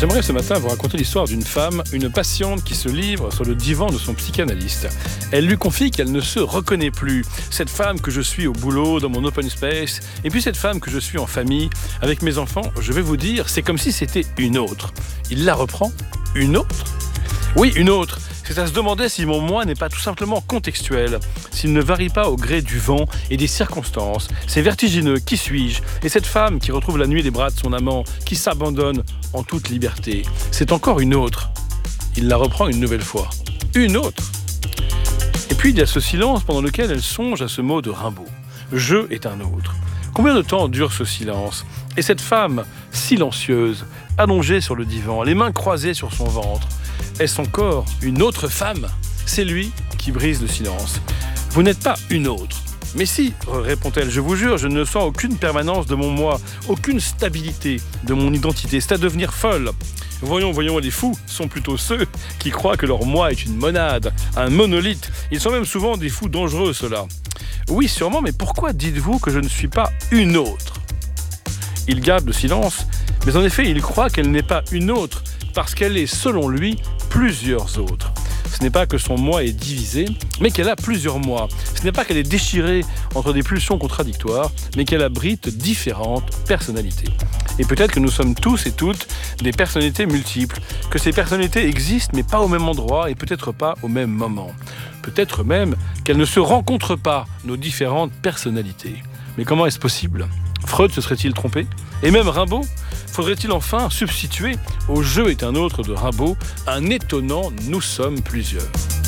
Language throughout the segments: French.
J'aimerais ce matin vous raconter l'histoire d'une femme, une patiente qui se livre sur le divan de son psychanalyste. Elle lui confie qu'elle ne se reconnaît plus. Cette femme que je suis au boulot, dans mon open space, et puis cette femme que je suis en famille, avec mes enfants, je vais vous dire, c'est comme si c'était une autre. Il la reprend. Une autre ? Oui, une autre. C'est à se demander si mon moi n'est pas tout simplement contextuel, s'il ne varie pas au gré du vent et des circonstances. C'est vertigineux, qui suis-je ? Et cette femme qui retrouve la nuit les bras de son amant, qui s'abandonne en toute liberté, c'est encore une autre. Il la reprend une nouvelle fois. Une autre. Et puis il y a ce silence pendant lequel elle songe à ce mot de Rimbaud. Je est un autre. Combien de temps dure ce silence ? Et cette femme silencieuse, allongée sur le divan, les mains croisées sur son ventre, est-ce encore une autre femme ? C'est lui qui brise le silence. Vous n'êtes pas une autre. Mais si, répond-elle, je vous jure, je ne sens aucune permanence de mon moi, aucune stabilité de mon identité. C'est à devenir folle. Voyons, les fous sont plutôt ceux qui croient que leur moi est une monade, un monolithe. Ils sont même souvent des fous dangereux, ceux-là. Oui, sûrement, mais pourquoi dites-vous que je ne suis pas une autre ? Il garde le silence, mais en effet, il croit qu'elle n'est pas une autre, parce qu'elle est, selon lui, plusieurs autres. Ce n'est pas que son moi est divisé, mais qu'elle a plusieurs moi. Ce n'est pas qu'elle est déchirée entre des pulsions contradictoires, mais qu'elle abrite différentes personnalités. Et peut-être que nous sommes tous et toutes des personnalités multiples, que ces personnalités existent, mais pas au même endroit et peut-être pas au même moment. Peut-être même qu'elles ne se rencontrent pas, nos différentes personnalités. Mais comment est-ce possible ? Freud se serait-il trompé ? Et même Rimbaud ? Faudrait-il enfin substituer au « je est un autre » de Rimbaud un étonnant « nous sommes plusieurs ».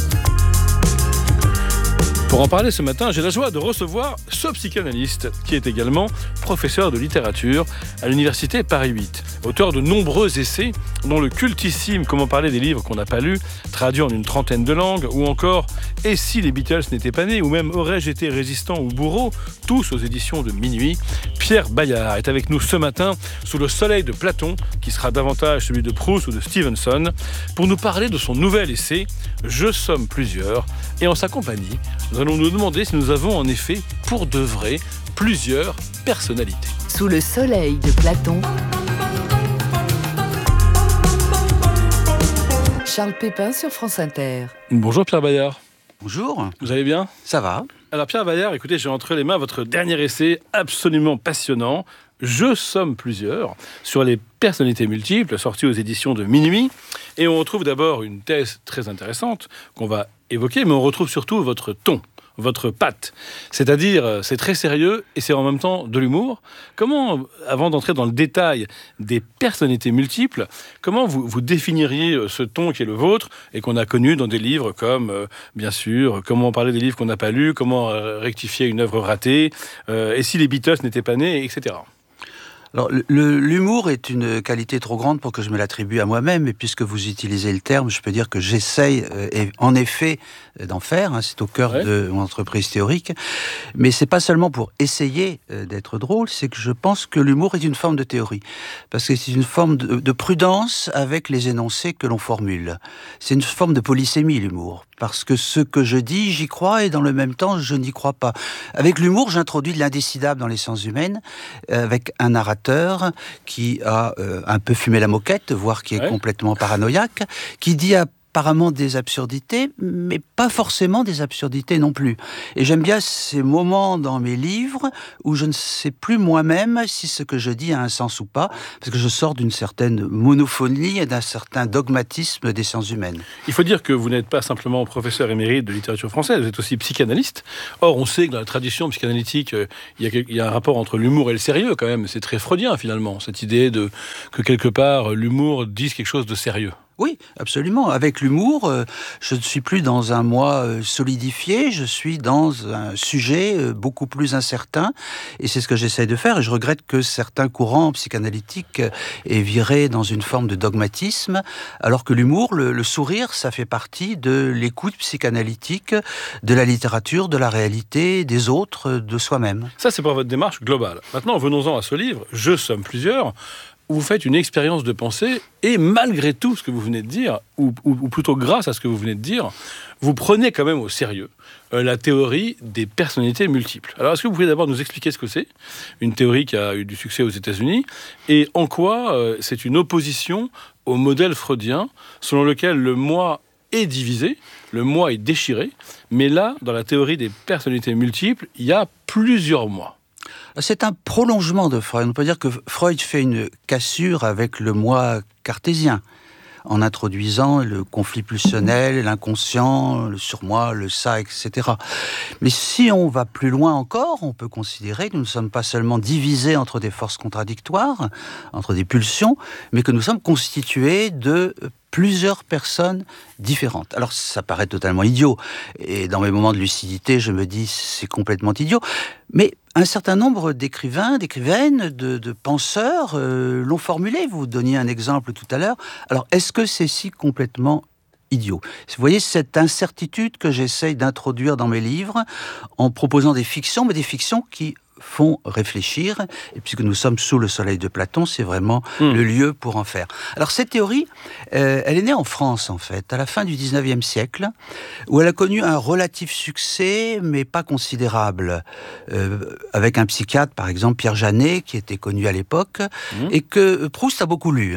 Pour en parler ce matin, j'ai la joie de recevoir ce psychanalyste qui est également professeur de littérature à l'université Paris 8. Auteur de nombreux essais, dont le cultissime « Comment parler des livres qu'on n'a pas lus », traduit en une trentaine de langues, ou encore « Et si les Beatles n'étaient pas nés » ou même « Aurais-je été résistant ou bourreau ?» tous aux éditions de Minuit. Pierre Bayard est avec nous ce matin sous le soleil de Platon, qui sera davantage celui de Proust ou de Stevenson, pour nous parler de son nouvel essai « Je somme plusieurs ». Et en sa compagnie, nous allons nous demander si nous avons en effet, pour de vrai, plusieurs personnalités. Sous le soleil de Platon, Charles Pépin sur France Inter. Bonjour Pierre Bayard. Bonjour. Vous allez bien ? Ça va. Alors Pierre Bayard, écoutez, j'ai entre les mains votre dernier essai absolument passionnant, Je somme plusieurs, sur les personnalités multiples, sorti aux éditions de Minuit. Et on retrouve d'abord une thèse très intéressante qu'on va évoquer, mais on retrouve surtout votre ton, votre patte. C'est-à-dire, c'est très sérieux et c'est en même temps de l'humour. Comment, avant d'entrer dans le détail des personnalités multiples, comment vous définiriez ce ton qui est le vôtre et qu'on a connu dans des livres comme, bien sûr, Comment parler des livres qu'on n'a pas lus, Comment rectifier une œuvre ratée, Et si les Beatles n'étaient pas nés, etc. Alors, l'humour est une qualité trop grande pour que je me l'attribue à moi-même, et puisque vous utilisez le terme, je peux dire que j'essaye, en effet, d'en faire. C'est au cœur de mon entreprise théorique. Mais c'est pas seulement pour essayer d'être drôle, c'est que je pense que l'humour est une forme de théorie. Parce que c'est une forme de prudence avec les énoncés que l'on formule. C'est une forme de polysémie, l'humour. Parce que ce que je dis, j'y crois, et dans le même temps, je n'y crois pas. Avec l'humour, j'introduis de l'indécidable dans les sciences humaines, avec un narrateur qui a un peu fumé la moquette, voire qui est complètement paranoïaque, qui dit apparemment des absurdités, mais pas forcément des absurdités non plus. Et j'aime bien ces moments dans mes livres où je ne sais plus moi-même si ce que je dis a un sens ou pas, parce que je sors d'une certaine monophonie et d'un certain dogmatisme des sciences humaines. Il faut dire que vous n'êtes pas simplement professeur émérite de littérature française, vous êtes aussi psychanalyste. Or, on sait que dans la tradition psychanalytique, il y a un rapport entre l'humour et le sérieux quand même. C'est très freudien finalement, cette idée que quelque part l'humour dise quelque chose de sérieux. Oui, absolument. Avec l'humour, je ne suis plus dans un moi solidifié, je suis dans un sujet beaucoup plus incertain, et c'est ce que j'essaie de faire. Et je regrette que certains courants psychanalytiques aient viré dans une forme de dogmatisme, alors que l'humour, le sourire, ça fait partie de l'écoute psychanalytique, de la littérature, de la réalité, des autres, de soi-même. Ça, c'est pour votre démarche globale. Maintenant, venons-en à ce livre, Je somme plusieurs. où vous faites une expérience de pensée et malgré tout ce que vous venez de dire, ou plutôt grâce à ce que vous venez de dire, vous prenez quand même au sérieux la théorie des personnalités multiples. Alors, est-ce que vous pouvez d'abord nous expliquer ce que c'est ? Une théorie qui a eu du succès aux États-Unis, et en quoi c'est une opposition au modèle freudien, selon lequel le moi est divisé, le moi est déchiré, mais là, dans la théorie des personnalités multiples, il y a plusieurs moi. C'est un prolongement de Freud. On peut dire que Freud fait une cassure avec le moi cartésien, en introduisant le conflit pulsionnel, l'inconscient, le surmoi, le ça, etc. Mais si on va plus loin encore, on peut considérer que nous ne sommes pas seulement divisés entre des forces contradictoires, entre des pulsions, mais que nous sommes constitués de plusieurs personnes différentes. Alors ça paraît totalement idiot, et dans mes moments de lucidité, je me dis c'est complètement idiot, mais un certain nombre d'écrivains, d'écrivaines, de penseurs l'ont formulé. Vous donniez un exemple tout à l'heure. Alors est-ce que c'est si complètement idiot ? Vous voyez cette incertitude que j'essaye d'introduire dans mes livres en proposant des fictions, mais des fictions qui font réfléchir, et puisque nous sommes sous le soleil de Platon, c'est vraiment le lieu pour en faire. Alors cette théorie, elle est née en France en fait, à la fin du 19e siècle, où elle a connu un relatif succès, mais pas considérable, avec un psychiatre, par exemple Pierre Janet, qui était connu à l'époque, et que Proust a beaucoup lu.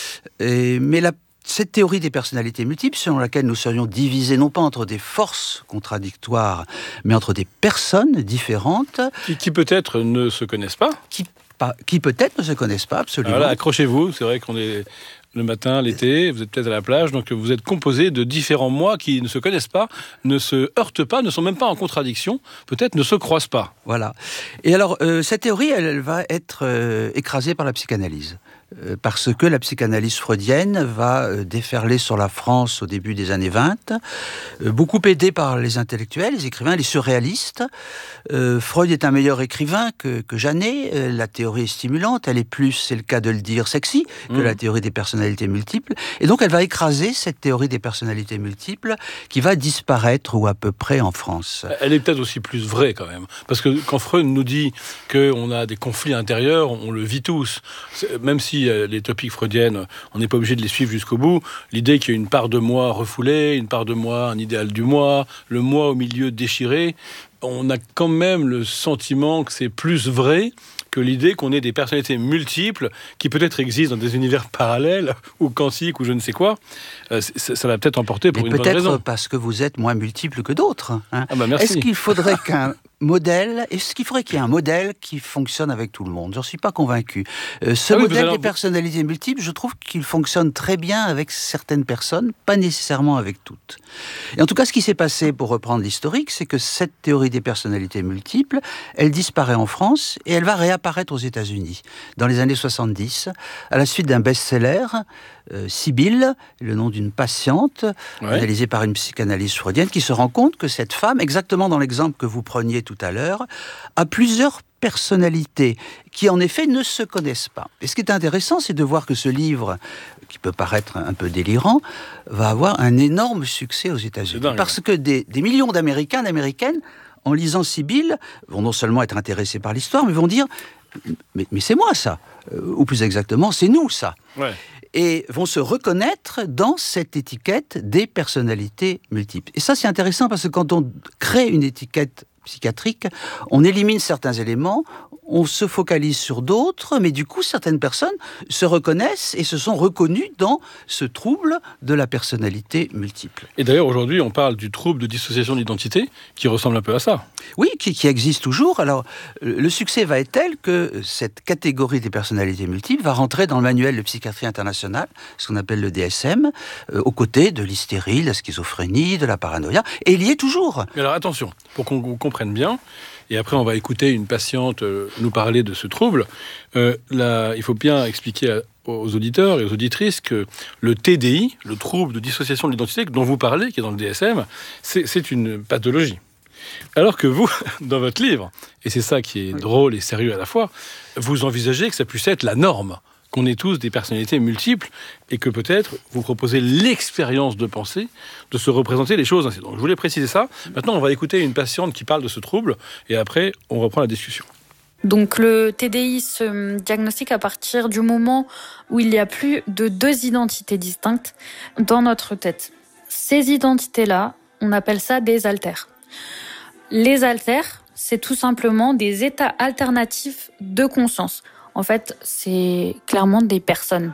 Mais cette théorie des personnalités multiples, selon laquelle nous serions divisés non pas entre des forces contradictoires, mais entre des personnes différentes... Qui peut-être ne se connaissent pas. Qui peut-être ne se connaissent pas, absolument. Voilà, accrochez-vous, c'est vrai qu'on est le matin, l'été, vous êtes peut-être à la plage, donc vous êtes composé de différents moi qui ne se connaissent pas, ne se heurtent pas, ne sont même pas en contradiction, peut-être ne se croisent pas. Voilà. Et alors, cette théorie, elle va être écrasée par la psychanalyse. Parce que la psychanalyse freudienne va déferler sur la France au début des années 20, beaucoup aidée par les intellectuels, les écrivains, les surréalistes. Freud est un meilleur écrivain que Janet, la théorie est stimulante, elle est plus, c'est le cas de le dire, sexy que la théorie des personnalités multiples. Et donc elle va écraser cette théorie des personnalités multiples qui va disparaître ou à peu près en France. Elle est peut-être aussi plus vraie quand même, parce que quand Freud nous dit qu'on a des conflits intérieurs, on le vit tous, même si les topiques freudiennes, on n'est pas obligé de les suivre jusqu'au bout. L'idée qu'il y a une part de moi refoulée, une part de moi, un idéal du moi, le moi au milieu déchiré, on a quand même le sentiment que c'est plus vrai que l'idée qu'on ait des personnalités multiples qui peut-être existent dans des univers parallèles ou quantiques ou je ne sais quoi. Ça va peut-être emporter pour une bonne raison. Peut-être parce que vous êtes moins multiples que d'autres. Merci. Est-ce qu'il faudrait est-ce qu'il faudrait qu'il y ait un modèle qui fonctionne avec tout le monde ? Je n'en suis pas convaincu. Ce modèle des personnalités multiples, je trouve qu'il fonctionne très bien avec certaines personnes, pas nécessairement avec toutes. Et en tout cas, ce qui s'est passé, pour reprendre l'historique, c'est que cette théorie des personnalités multiples, elle disparaît en France et elle va réapparaître aux États-Unis dans les années 70, à la suite d'un best-seller, Sibylle, le nom d'une patiente, analysée par une psychanalyste freudienne, qui se rend compte que cette femme, exactement dans l'exemple que vous preniez tout à l'heure, a plusieurs personnalités qui, en effet, ne se connaissent pas. Et ce qui est intéressant, c'est de voir que ce livre, qui peut paraître un peu délirant, va avoir un énorme succès aux États-Unis. Parce que des millions d'Américains, d'Américaines, en lisant Sibylle, vont non seulement être intéressés par l'histoire, mais vont dire « mais c'est moi, ça !» Ou plus exactement, « c'est nous, ça !» Et vont se reconnaître dans cette étiquette des personnalités multiples. Et ça, c'est intéressant parce que quand on crée une étiquette psychiatrique, on élimine certains éléments, on se focalise sur d'autres, mais du coup, certaines personnes se reconnaissent et se sont reconnues dans ce trouble de la personnalité multiple. Et d'ailleurs, aujourd'hui, on parle du trouble de dissociation d'identité, qui ressemble un peu à ça. Oui, qui existe toujours. Alors, le succès va être tel que cette catégorie des personnalités multiples va rentrer dans le manuel de psychiatrie internationale, ce qu'on appelle le DSM, aux côtés de l'hystérie, de la schizophrénie, de la paranoïa, et il y est toujours. Mais alors attention, pour qu'on comprenne bien, et après on va écouter une patiente nous parler de ce trouble, il faut bien expliquer aux auditeurs et aux auditrices que le TDI, le trouble de dissociation de l'identité dont vous parlez, qui est dans le DSM, c'est une pathologie. Alors que vous, dans votre livre, et c'est ça qui est drôle et sérieux à la fois, vous envisagez que ça puisse être la norme, qu'on ait tous des personnalités multiples et que peut-être vous proposez l'expérience de pensée, de se représenter les choses ainsi. Donc je voulais préciser ça. Maintenant, on va écouter une patiente qui parle de ce trouble et après, on reprend la discussion. Donc le TDI se diagnostique à partir du moment où il y a plus de 2 identités distinctes dans notre tête. Ces identités-là, on appelle ça des alters. Les alters, c'est tout simplement des états alternatifs de conscience. En fait, c'est clairement des personnes.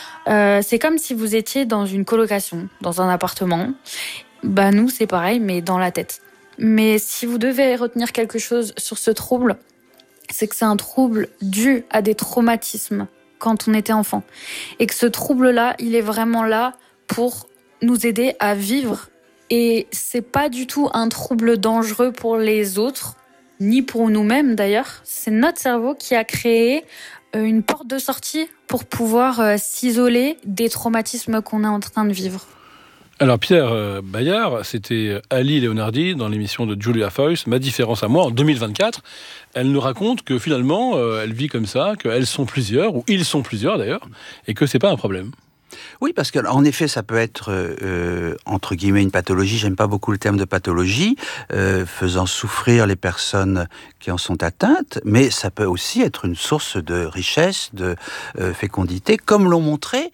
C'est comme si vous étiez dans une colocation, dans un appartement. Nous, c'est pareil, mais dans la tête. Mais si vous devez retenir quelque chose sur ce trouble, c'est que c'est un trouble dû à des traumatismes quand on était enfant. Et que ce trouble-là, il est vraiment là pour nous aider à vivre. Et c'est pas du tout un trouble dangereux pour les autres, ni pour nous-mêmes d'ailleurs. C'est notre cerveau qui a créé une porte de sortie pour pouvoir s'isoler des traumatismes qu'on est en train de vivre. Alors Pierre Bayard, c'était Ali Leonardi dans l'émission de Julia Foyce, Ma différence à moi, en 2024. Elle nous raconte que finalement, elle vit comme ça, qu'elles sont plusieurs, ou ils sont plusieurs d'ailleurs, et que c'est pas un problème. Oui, parce qu'en effet, ça peut être, entre guillemets, une pathologie, j'aime pas beaucoup le terme de pathologie, faisant souffrir les personnes qui en sont atteintes, mais ça peut aussi être une source de richesse, de fécondité, comme l'ont montré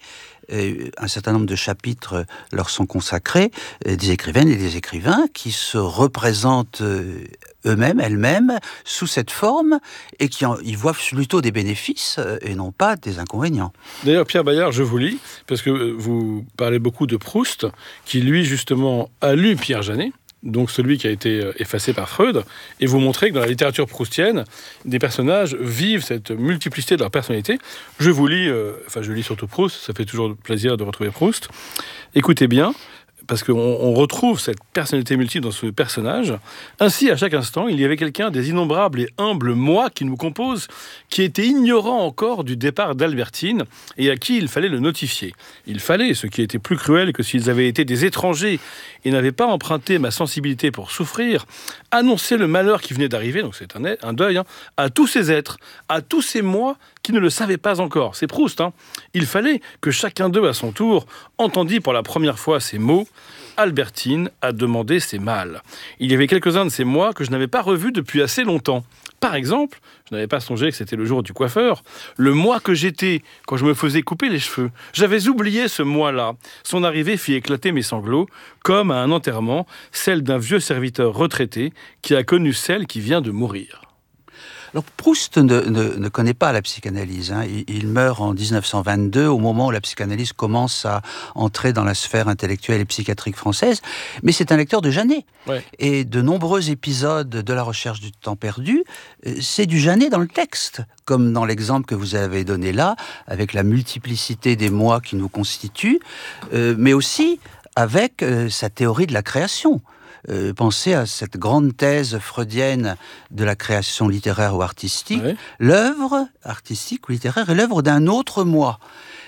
un certain nombre de chapitres leur sont consacrés, des écrivaines et des écrivains qui se représentent eux-mêmes, elles-mêmes, sous cette forme, et qui y voient plutôt des bénéfices et non pas des inconvénients. D'ailleurs, Pierre Bayard, je vous lis, parce que vous parlez beaucoup de Proust, qui lui, justement, a lu Pierre Janet, donc celui qui a été effacé par Freud, et vous montrez que dans la littérature proustienne, des personnages vivent cette multiplicité de leur personnalité. Je vous lis, je lis surtout Proust, ça fait toujours plaisir de retrouver Proust. Écoutez bien, parce qu'on retrouve cette personnalité multiple dans ce personnage. Ainsi, à chaque instant, il y avait quelqu'un des innombrables et humbles moi qui nous composent, qui était ignorant encore du départ d'Albertine et à qui il fallait le notifier. Il fallait, ce qui était plus cruel que s'ils avaient été des étrangers et n'avaient pas emprunté ma sensibilité pour souffrir, annoncer le malheur qui venait d'arriver, donc c'est un deuil, à tous ces êtres, à tous ces moi qui ne le savaient pas encore. C'est Proust. Il fallait que chacun d'eux, à son tour, entendît pour la première fois ces mots. Albertine a demandé ses mâles. Il y avait quelques-uns de ces mois que je n'avais pas revus depuis assez longtemps. Par exemple, je n'avais pas songé que c'était le jour du coiffeur, le mois que j'étais quand je me faisais couper les cheveux. J'avais oublié ce mois-là. Son arrivée fit éclater mes sanglots, comme à un enterrement, celle d'un vieux serviteur retraité qui a connu celle qui vient de mourir. Alors Proust ne connaît pas la psychanalyse. Il meurt en 1922, au moment où la psychanalyse commence à entrer dans la sphère intellectuelle et psychiatrique française. Mais c'est un lecteur de Janet. Ouais. Et de nombreux épisodes de La recherche du temps perdu, c'est du Janet dans le texte. Comme dans l'exemple que vous avez donné là, avec la multiplicité des moi qui nous constituent, mais aussi avec sa théorie de la création. Pensez à cette grande thèse freudienne de la création littéraire ou artistique. Oui. L'œuvre artistique ou littéraire est l'œuvre d'un autre moi.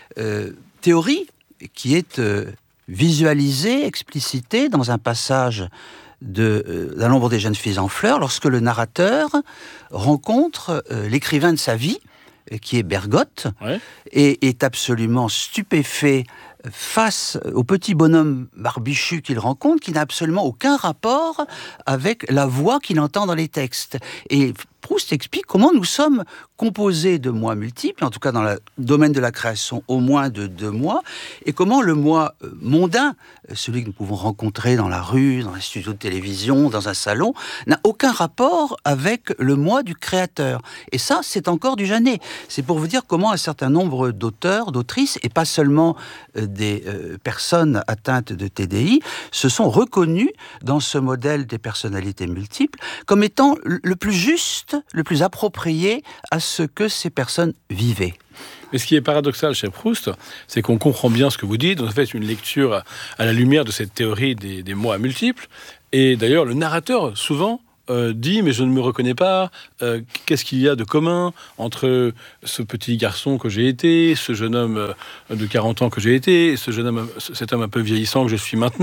Théorie qui est visualisée, explicitée dans un passage de La L'ombre des jeunes filles en fleurs, lorsque le narrateur rencontre l'écrivain de sa vie, qui est Bergotte, ouais. Et est absolument stupéfait face au petit bonhomme barbichu qu'il rencontre, qui n'a absolument aucun rapport avec la voix qu'il entend dans les textes. Et Proust explique comment nous sommes composés de moi multiples, en tout cas dans le domaine de la création, au moins de 2 moi, et comment le moi mondain, celui que nous pouvons rencontrer dans la rue, dans un studio de télévision, dans un salon, n'a aucun rapport avec le moi du créateur. Et ça, c'est encore du Janet. C'est pour vous dire comment un certain nombre d'auteurs, d'autrices, et pas seulement des personnes atteintes de TDI, se sont reconnus dans ce modèle des personnalités multiples comme étant le plus juste, le plus approprié à ce que ces personnes vivaient. Mais ce qui est paradoxal chez Proust, c'est qu'on comprend bien ce que vous dites. On fait une lecture à la lumière de cette théorie des moi multiples. Et d'ailleurs, le narrateur, souvent, dit « mais je ne me reconnais pas, qu'est-ce qu'il y a de commun entre ce petit garçon que j'ai été, ce jeune homme de 40 ans que j'ai été, cet homme un peu vieillissant que je suis maintenant ?»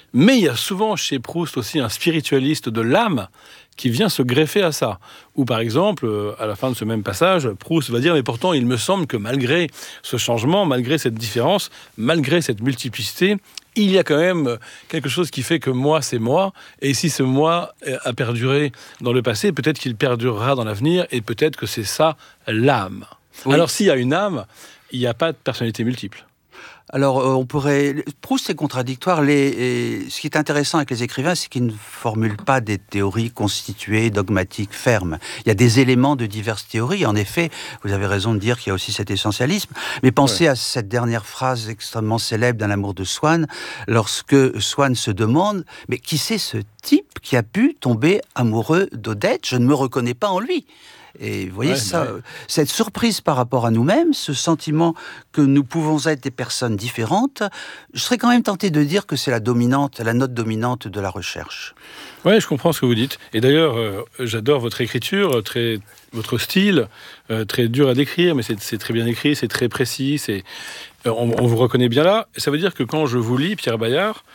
Mais il y a souvent chez Proust aussi un spiritualiste de l'âme qui vient se greffer à ça. Ou par exemple, à la fin de ce même passage, Proust va dire « Mais pourtant, il me semble que malgré ce changement, malgré cette différence, malgré cette multiplicité, il y a quand même quelque chose qui fait que moi, c'est moi. Et si ce moi a perduré dans le passé, peut-être qu'il perdurera dans l'avenir. Et peut-être que c'est ça, l'âme. Oui. » Alors, s'il y a une âme, il n'y a pas de personnalité multiple. Alors, on pourrait... Proust, c'est contradictoire. Ce qui est intéressant avec les écrivains, c'est qu'ils ne formulent pas des théories constituées, dogmatiques, fermes. Il y a des éléments de diverses théories. En effet, vous avez raison de dire qu'il y a aussi cet essentialisme. Mais pensez à cette dernière phrase extrêmement célèbre dans L'amour de Swann, lorsque Swann se demande « Mais qui c'est ce type qui a pu tomber amoureux d'Odette ? Je ne me reconnais pas en lui. » Et vous voyez, cette surprise par rapport à nous-mêmes, ce sentiment que nous pouvons être des personnes différentes, je serais quand même tenté de dire que c'est la note dominante de la recherche. Oui, je comprends ce que vous dites. Et d'ailleurs, j'adore votre écriture, votre style, très dur à décrire, mais c'est très bien écrit, c'est très précis, on vous reconnaît bien là. Et ça veut dire que quand je vous lis, Pierre Bayard,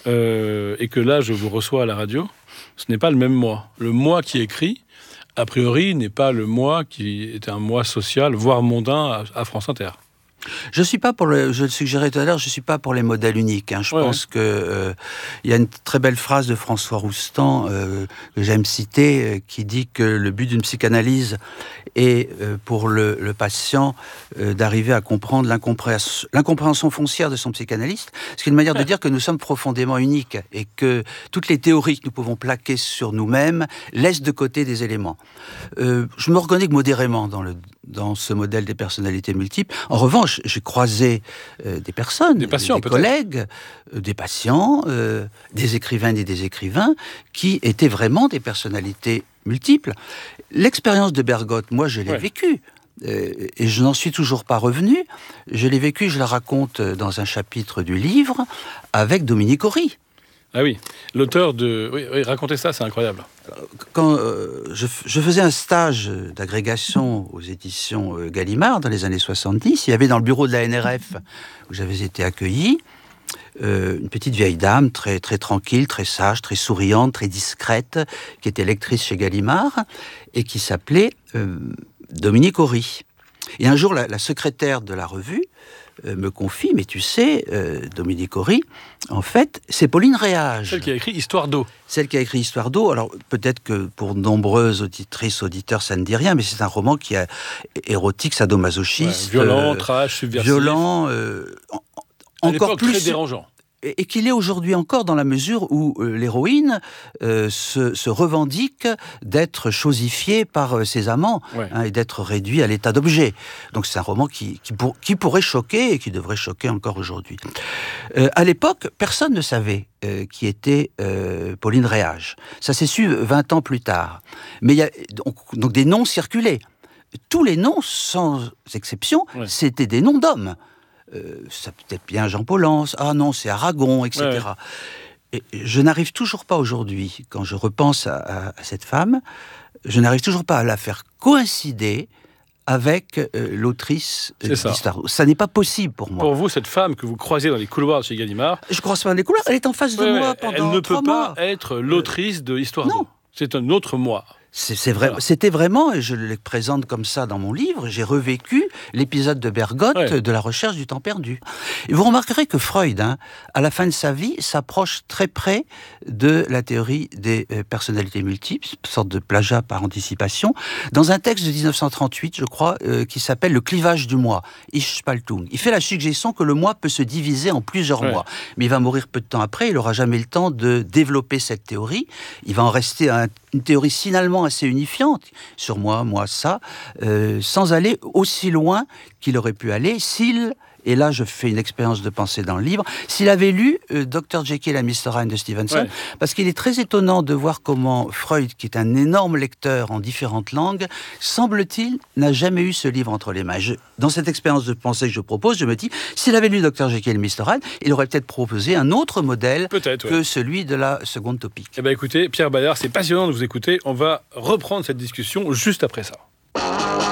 et que là, je vous reçois à la radio, ce n'est pas le même moi. Le moi qui écrit, a priori, n'est pas le moi qui est un moi social, voire mondain à France Inter. Je le suggérais tout à l'heure, je ne suis pas pour les modèles uniques. Je pense que il y a une très belle phrase de François Roustan que j'aime citer, qui dit que le but d'une psychanalyse est pour le patient d'arriver à comprendre l'incompréhension foncière de son psychanalyste. C'est une manière de dire que nous sommes profondément uniques et que toutes les théories que nous pouvons plaquer sur nous-mêmes laissent de côté des éléments. Je me reconnais que modérément dans ce modèle des personnalités multiples. En revanche, j'ai croisé des personnes, des collègues, des patients, des écrivaines et des écrivains qui étaient vraiment des personnalités multiples. L'expérience de Bergotte, moi, je l'ai vécue. Et je n'en suis toujours pas revenu. Je l'ai vécue, je la raconte dans un chapitre du livre avec Dominique Horry. Ah oui, l'auteur de... Oui, racontez ça, c'est incroyable. Quand je faisais un stage d'agrégation aux éditions Gallimard dans les années 70, il y avait dans le bureau de la NRF, où j'avais été accueilli, une petite vieille dame, très, très tranquille, très sage, très souriante, très discrète, qui était lectrice chez Gallimard, et qui s'appelait Dominique Horry. Et un jour, la secrétaire de la revue me confie, mais tu sais, Dominique Horry, en fait, c'est Pauline Réage. Celle qui a écrit Histoire d'eau. Celle qui a écrit Histoire d'eau. Alors, peut-être que pour de nombreuses auditrices, auditeurs, ça ne dit rien, mais c'est un roman qui est érotique, sadomasochiste. Violent, trash, subversif. Violent, encore plus... très dérangeant. Et qu'il est aujourd'hui encore dans la mesure où l'héroïne se revendique d'être chosifiée par ses amants et d'être réduite à l'état d'objet. Donc c'est un roman qui pourrait choquer et qui devrait choquer encore aujourd'hui. À l'époque, personne ne savait qui était Pauline Réage. Ça s'est su 20 ans plus tard. Mais il y a donc des noms circulaient. Tous les noms, sans exception, c'était des noms d'hommes. Ça peut être bien Jean Paulhan, ah non, c'est Aragon, etc. Et je n'arrive toujours pas aujourd'hui, quand je repense à cette femme, je n'arrive toujours pas à la faire coïncider avec l'autrice d'Histoire d'eau. Ça n'est pas possible pour moi. Pour vous, cette femme que vous croisez dans les couloirs de chez Gallimard... Je ne croise pas dans les couloirs, elle est en face de moi pendant 3 mois. Elle ne peut pas être l'autrice de Histoire d'eau. C'est un autre moi. C'est vrai, c'était vraiment, et je le présente comme ça dans mon livre, j'ai revécu l'épisode de Bergotte de la recherche du temps perdu. Et vous remarquerez que Freud, à la fin de sa vie, s'approche très près de la théorie des personnalités multiples, une sorte de plagiat par anticipation, dans un texte de 1938, je crois, qui s'appelle « Le clivage du moi », Ich-Spaltung. Il fait la suggestion que le moi peut se diviser en plusieurs moi. Mais il va mourir peu de temps après, il n'aura jamais le temps de développer cette théorie. Il va en rester à une théorie finalement assez unifiante sur moi, ça, sans aller aussi loin qu'il aurait pu aller s'il, et là je fais une expérience de pensée dans le livre, s'il avait lu Dr. Jekyll and Mr. Hyde de Stevenson, parce qu'il est très étonnant de voir comment Freud, qui est un énorme lecteur en différentes langues, semble-t-il, n'a jamais eu ce livre entre les mains. Dans cette expérience de pensée que je propose, je me dis, s'il avait lu Dr. Jekyll et Mr. Hyde, il aurait peut-être proposé un autre modèle que celui de la seconde topique. Eh bien écoutez, Pierre Bayard, c'est passionnant de vous écouter. On va reprendre cette discussion juste après ça.